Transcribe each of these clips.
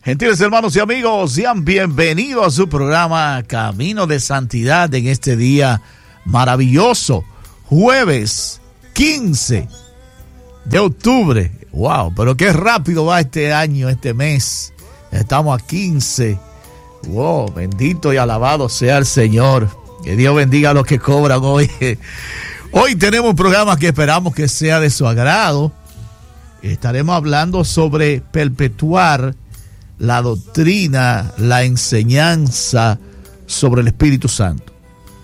Gentiles hermanos y amigos, sean bienvenidos a su programa Camino de Santidad en este día maravilloso, jueves 15 de octubre. Wow, pero qué rápido va este año, este mes. Estamos a 15. Wow, bendito y alabado sea el Señor. Que Dios bendiga a los que cobran hoy. Hoy tenemos un programa que esperamos que sea de su agrado. Estaremos hablando sobre perpetuar la doctrina, la enseñanza sobre el Espíritu Santo.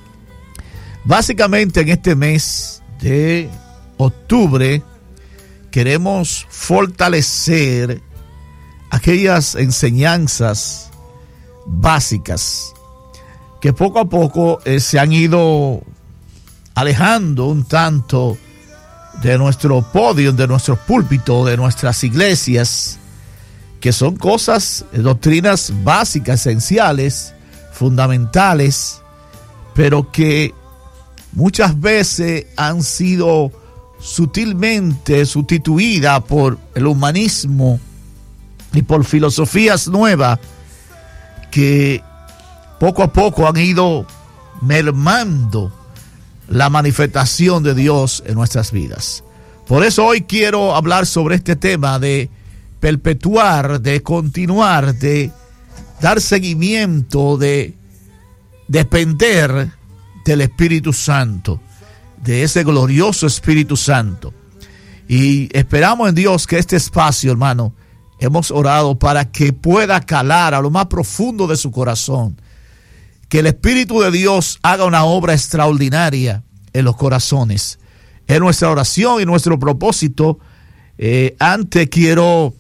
Básicamente en este mes de octubre queremos fortalecer aquellas enseñanzas básicas que poco a poco se han ido alejando un tanto de nuestro podio, de nuestros púlpitos, de nuestras iglesias, que son cosas, doctrinas básicas, esenciales, fundamentales, pero que muchas veces han sido sutilmente sustituidas por el humanismo y por filosofías nuevas que poco a poco han ido mermando la manifestación de Dios en nuestras vidas. Por eso hoy quiero hablar sobre este tema de perpetuar, de continuar, de dar seguimiento, de depender del Espíritu Santo, de ese glorioso Espíritu Santo. Y esperamos en Dios que este espacio, hermano, hemos orado para que pueda calar a lo más profundo de su corazón, que el Espíritu de Dios haga una obra extraordinaria en los corazones. En nuestra oración y nuestro propósito, antes quiero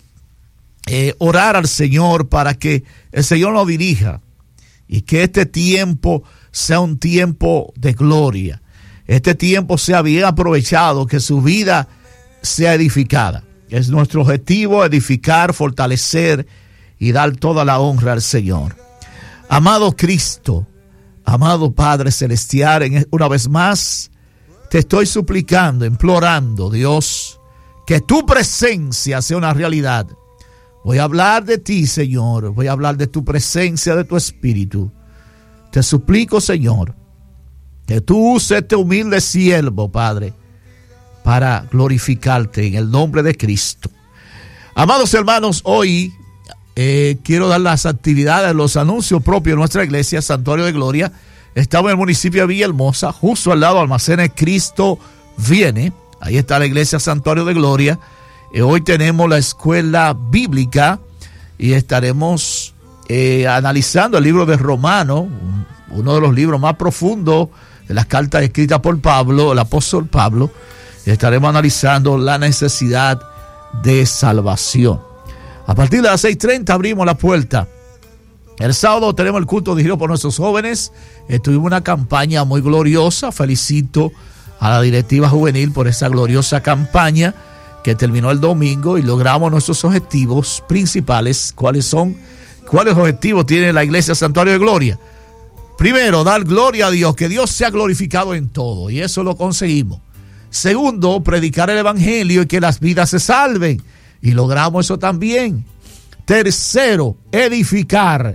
orar al Señor para que el Señor nos dirija y que este tiempo sea un tiempo de gloria. Este tiempo sea bien aprovechado, que su vida sea edificada. Es nuestro objetivo edificar, fortalecer y dar toda la honra al Señor. Amado Cristo, amado Padre Celestial, una vez más te estoy suplicando, implorando, Dios, que tu presencia sea una realidad. Voy a hablar de ti, Señor. Voy a hablar de tu presencia, de tu Espíritu. Te suplico, Señor, que tú uses este humilde siervo, Padre, para glorificarte en el nombre de Cristo. Amados hermanos, hoy quiero dar las actividades, los anuncios propios de nuestra iglesia, Santuario de Gloria. Estamos en el municipio de Villahermosa, justo al lado de Almacenes Cristo Viene. Ahí está la iglesia Santuario de Gloria. Hoy tenemos la escuela bíblica y estaremos analizando el libro de Romanos, uno de los libros más profundos de las cartas escritas por Pablo, el apóstol Pablo. Estaremos analizando la necesidad de salvación. A partir de las 6:30 abrimos la puerta. El sábado tenemos el culto dirigido por nuestros jóvenes. Tuvimos una campaña muy gloriosa. Felicito a la directiva juvenil por esa gloriosa campaña que terminó el domingo y logramos nuestros objetivos principales. ¿Cuáles objetivos tiene la iglesia Santuario de Gloria? Primero, dar gloria a Dios, que Dios sea glorificado en todo, y eso lo conseguimos. Segundo, predicar el evangelio y que las vidas se salven, y logramos eso también. Tercero, edificar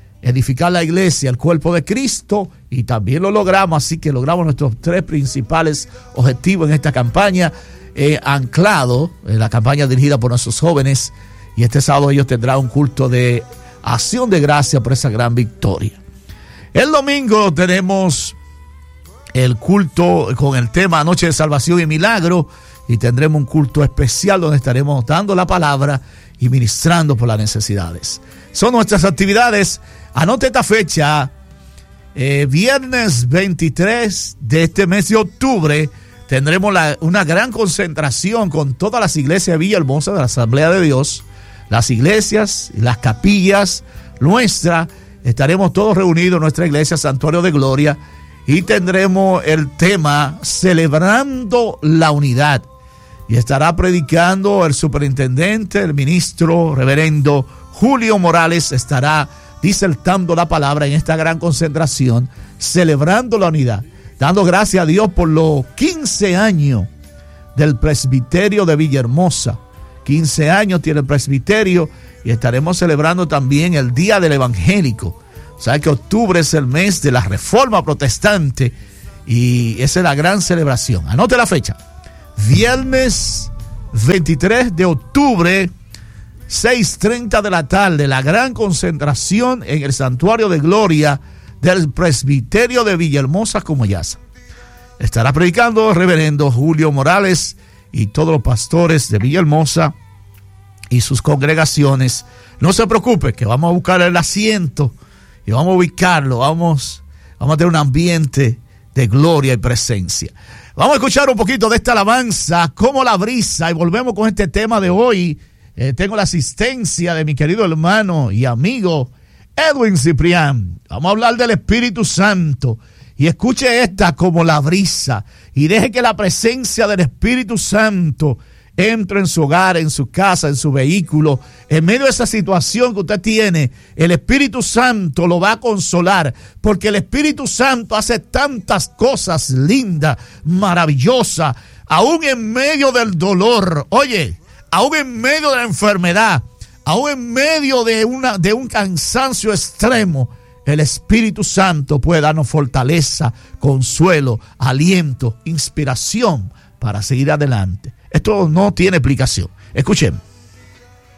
la iglesia, el cuerpo de Cristo, y también lo logramos, así que logramos nuestros tres principales objetivos en esta campaña, anclado en la campaña dirigida por nuestros jóvenes, y este sábado ellos tendrán un culto de acción de gracia por esa gran victoria. El domingo tenemos el culto con el tema Noche de Salvación y Milagro, y tendremos un culto especial donde estaremos dando la palabra y ministrando por las necesidades. Son nuestras actividades. Anote esta fecha, viernes 23 de este mes de octubre, tendremos una gran concentración con todas las iglesias de Villahermosa, de la Asamblea de Dios, las iglesias, las capillas nuestras. Estaremos todos reunidos en nuestra iglesia Santuario de Gloria y tendremos el tema Celebrando la Unidad. Y estará predicando el superintendente, el ministro reverendo Julio Morales, estará disertando la palabra en esta gran concentración, celebrando la unidad, dando gracias a Dios por los 15 años del presbiterio de Villahermosa 15 años tiene el presbiterio y estaremos celebrando también el Día del Evangélico. Sabe que octubre es el mes de la Reforma Protestante y esa es la gran celebración. Anote la fecha. Viernes 23 de octubre, 6:30 de la tarde, la gran concentración en el Santuario de Gloria del Presbiterio de Villahermosa, Comayasa. Estará predicando el reverendo Julio Morales y todos los pastores de Villahermosa y sus congregaciones. No se preocupe, que vamos a buscar el asiento y vamos a ubicarlo, vamos a tener un ambiente de gloria y presencia. Vamos a escuchar un poquito de esta alabanza, Como la brisa, y volvemos con este tema de hoy. Tengo la asistencia de mi querido hermano y amigo Edwin Ciprián. Vamos a hablar del Espíritu Santo. Y escuche esta, Como la brisa, y deje que la presencia del Espíritu Santo entre en su hogar, en su casa, en su vehículo. En medio de esa situación que usted tiene, el Espíritu Santo lo va a consolar, porque el Espíritu Santo hace tantas cosas lindas, maravillosas, aún en medio del dolor. Oye, aún en medio de la enfermedad, aún en medio de un cansancio extremo, el Espíritu Santo puede darnos fortaleza, consuelo, aliento, inspiración para seguir adelante. Esto no tiene explicación. Escuchen.